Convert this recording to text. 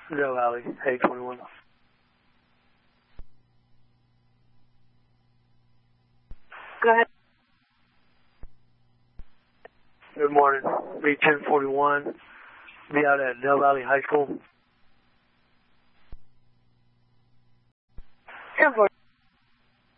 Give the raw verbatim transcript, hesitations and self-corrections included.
Del Valley, A twenty-one. Go ahead. Good morning. B ten forty-one. Be out at Del Valley High School. ten forty.